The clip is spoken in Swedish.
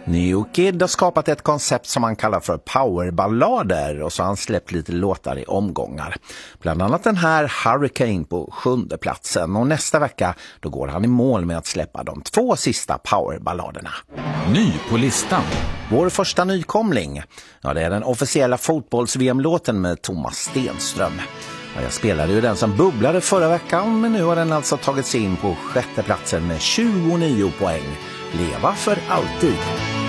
New Kid har skapat ett koncept som han kallar för powerballader och så har han släppt lite låtar i omgångar. Bland annat den här Hurricane på 7:e platsen och nästa vecka då går han i mål med att släppa de 2 sista powerballaderna. Ny på listan. Vår första nykomling, ja det är den officiella fotbolls-VM-låten med Thomas Stenström. Ja, jag spelade ju den som bubblade förra veckan men nu har den alltså tagit sig in på 6:e platsen med 29 poäng. Leva för alltid.